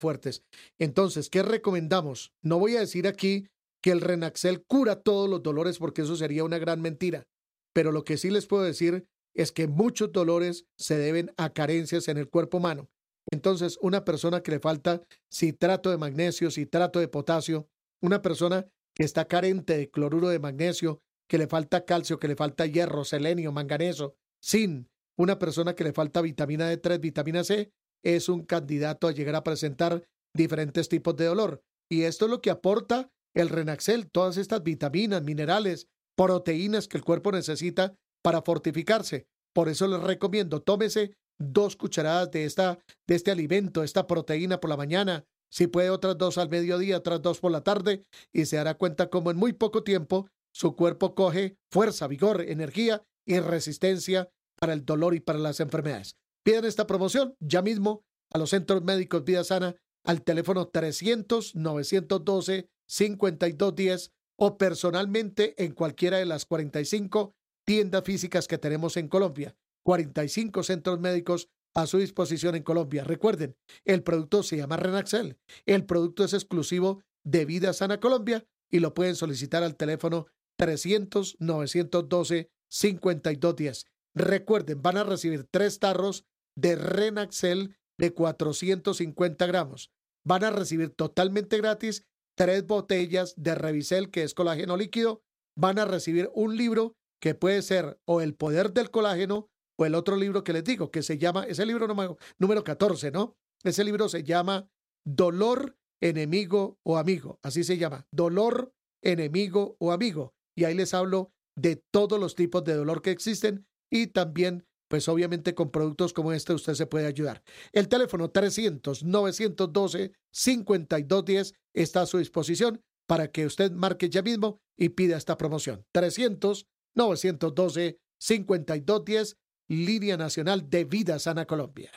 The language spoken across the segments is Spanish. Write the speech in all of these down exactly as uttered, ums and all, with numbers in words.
fuertes. Entonces, ¿qué recomendamos? No voy a decir aquí que el Renaxel cura todos los dolores porque eso sería una gran mentira, pero lo que sí les puedo decir es que muchos dolores se deben a carencias en el cuerpo humano. Entonces, una persona que le falta citrato de magnesio, citrato de potasio, una persona que está carente de cloruro de magnesio, que le falta calcio, que le falta hierro, selenio, manganeso, zinc, una persona que le falta vitamina D tres, vitamina C, es un candidato a llegar a presentar diferentes tipos de dolor. Y esto es lo que aporta el Renaxel, todas estas vitaminas, minerales, proteínas que el cuerpo necesita para fortificarse. Por eso les recomiendo, tómese dos cucharadas de, esta, de este alimento, esta proteína por la mañana, si puede otras dos al mediodía, otras dos por la tarde, y se dará cuenta cómo en muy poco tiempo su cuerpo coge fuerza, vigor, energía y resistencia para el dolor y para las enfermedades. Piden esta promoción ya mismo a los centros médicos Vida Sana al teléfono trescientos, novecientos doce, cincuenta y dos diez o personalmente en cualquiera de las cuarenta y cinco tiendas físicas que tenemos en Colombia. cuarenta y cinco centros médicos a su disposición en Colombia. Recuerden, el producto se llama Renaxel. El producto es exclusivo de Vida Sana Colombia y lo pueden solicitar al teléfono trescientos, novecientos doce, cincuenta y dos diez. Recuerden, van a recibir tres tarros de Renaxel de cuatrocientos cincuenta gramos. Van a recibir totalmente gratis tres botellas de Revicel, que es colágeno líquido. Van a recibir un libro que puede ser o El poder del colágeno o el otro libro que les digo, que se llama, ese libro número, número catorce, ¿no? Ese libro se llama Dolor, Enemigo o Amigo. Así se llama, Dolor, Enemigo o Amigo. Y ahí les hablo de todos los tipos de dolor que existen y también, pues obviamente con productos como este usted se puede ayudar. El teléfono trescientos, novecientos doce, cincuenta y dos diez está a su disposición para que usted marque ya mismo y pida esta promoción. trescientos, novecientos doce, cincuenta y dos diez, línea nacional de Vida Sana Colombia.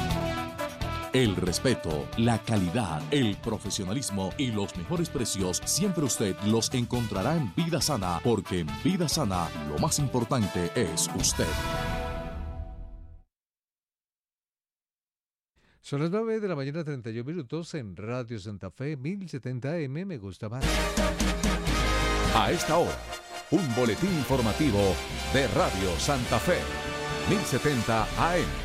El respeto, la calidad, el profesionalismo y los mejores precios siempre usted los encontrará en Vida Sana, porque en Vida Sana lo más importante es usted. Son las nueve de la mañana, treinta y un minutos en Radio Santa Fe, mil setenta M, me gusta más. A esta hora, un boletín informativo de Radio Santa Fe, mil setenta A M.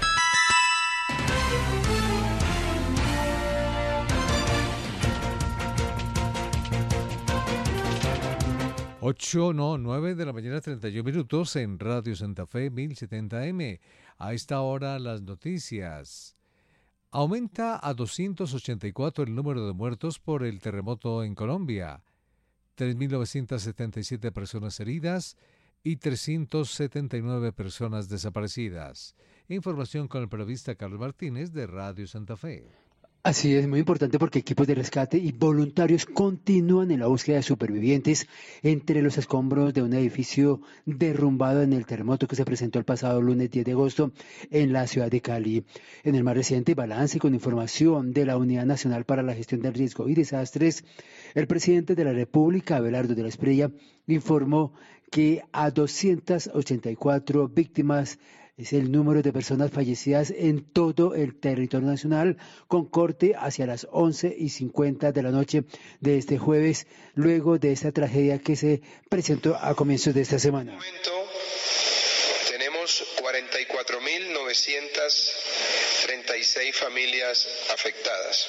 Ocho, no, nueve de la mañana, treinta y un minutos en Radio Santa Fe, mil setenta M. A esta hora las noticias. Aumenta a doscientos ochenta y cuatro el número de muertos por el terremoto en Colombia. tres mil novecientas setenta y siete personas heridas y trescientas setenta y nueve personas desaparecidas. Información con el periodista Carlos Martínez de Radio Santa Fe. Así es, muy importante porque equipos de rescate y voluntarios continúan en la búsqueda de supervivientes entre los escombros de un edificio derrumbado en el terremoto que se presentó el pasado lunes diez de agosto en la ciudad de Cali. En el más reciente balance con información de la Unidad Nacional para la Gestión del Riesgo y Desastres, el presidente de la República, Abelardo de la Espriella, informó que a doscientas ochenta y cuatro víctimas es el número de personas fallecidas en todo el territorio nacional, con corte hacia las once y cincuenta de la noche de este jueves, luego de esta tragedia que se presentó a comienzos de esta semana. En este momento tenemos cuarenta y cuatro mil novecientas treinta y seis familias afectadas.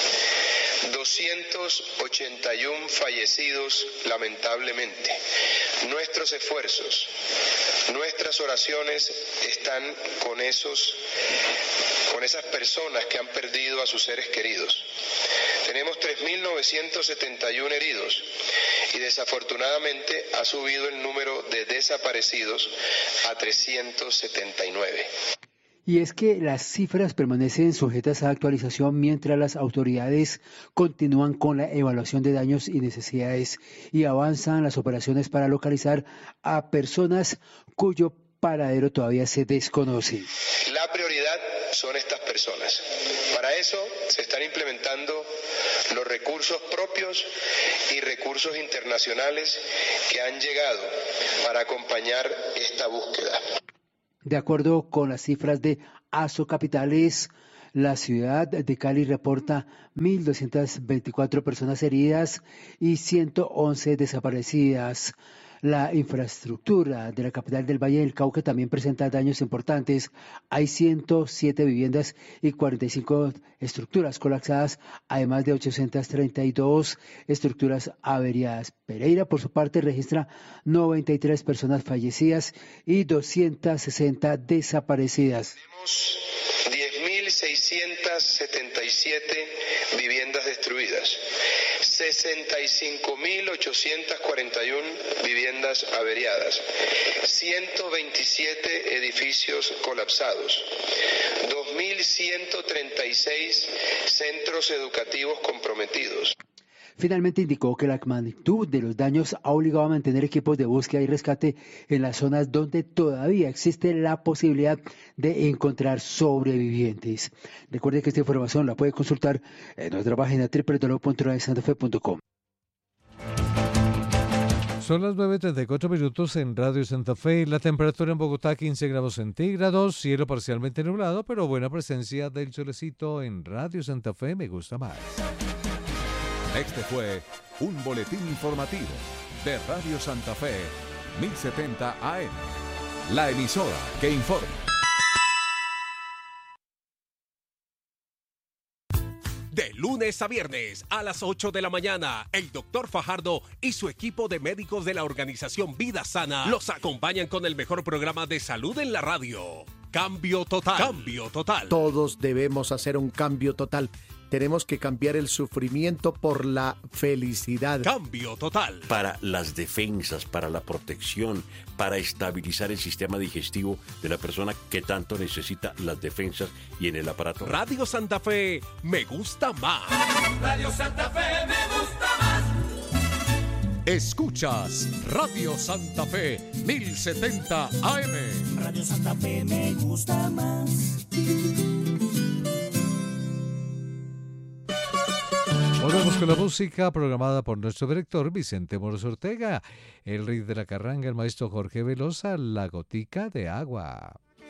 doscientos ochenta y uno fallecidos, lamentablemente. Nuestros esfuerzos, nuestras oraciones están con esos, con esas personas que han perdido a sus seres queridos. Tenemos tres mil novecientos setenta y uno heridos y desafortunadamente ha subido el número de desaparecidos a trescientos setenta y nueve. Y es que las cifras permanecen sujetas a actualización mientras las autoridades continúan con la evaluación de daños y necesidades y avanzan las operaciones para localizar a personas cuyo paradero todavía se desconoce. La prioridad son estas personas. Para eso se están implementando los recursos propios y recursos internacionales que han llegado para acompañar esta búsqueda. De acuerdo con las cifras de Aso Capitales, La ciudad de Cali reporta mil doscientas veinticuatro personas heridas y ciento once desaparecidas. La infraestructura de la capital del Valle del Cauca también presenta daños importantes. Hay ciento siete viviendas y cuarenta y cinco estructuras colapsadas, además de ochocientas treinta y dos estructuras averiadas. Pereira, por su parte, registra noventa y tres personas fallecidas y doscientas sesenta desaparecidas. Tenemos diez mil seiscientas setenta y siete viviendas destruidas, sesenta y cinco mil ochocientas cuarenta y uno viviendas averiadas, ciento veintisiete edificios colapsados, dos mil ciento treinta y seis centros educativos comprometidos. Finalmente indicó que la magnitud de los daños ha obligado a mantener equipos de búsqueda y rescate en las zonas donde todavía existe la posibilidad de encontrar sobrevivientes. Recuerde que esta información la puede consultar en nuestra página doble u doble u doble u punto radio santa fe punto com. Son las nueve y treinta y cuatro minutos en Radio Santa Fe. La temperatura en Bogotá quince grados centígrados, cielo parcialmente nublado, pero buena presencia del solecito en Radio Santa Fe. Me gusta más. Este fue un boletín informativo de Radio Santa Fe, mil setenta A M, la emisora que informa. De lunes a viernes a las ocho de la mañana, el doctor Fajardo y su equipo de médicos de la organización Vida Sana los acompañan con el mejor programa de salud en la radio. Cambio total. Cambio total. Todos debemos hacer un cambio total. Tenemos que cambiar el sufrimiento por la felicidad. Cambio total. Para las defensas, para la protección, para estabilizar el sistema digestivo de la persona que tanto necesita las defensas y en el aparato. Radio Santa Fe, me gusta más. Radio Santa Fe, me gusta más. Escuchas Radio Santa Fe, mil setenta A M. Radio Santa Fe, me gusta más. Volvemos con la música programada por nuestro director Vicente Moros Ortega, el rey de la carranga, el maestro Jorge Velosa, La Gotica de Agua.